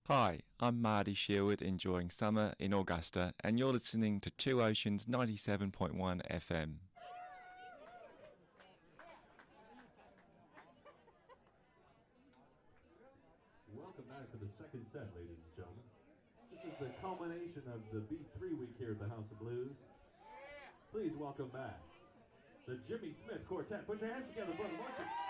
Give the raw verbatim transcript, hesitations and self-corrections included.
Hi, I'm Marty Sherwood, enjoying summer in Augusta, and you're listening to Two Oceans ninety-seven point one F M. Welcome back to the second set, ladies and gentlemen. This is the culmination of the B three week here at the House of Blues. Please welcome back the Jimmy Smith Quartet. Put your hands together for the luncheon.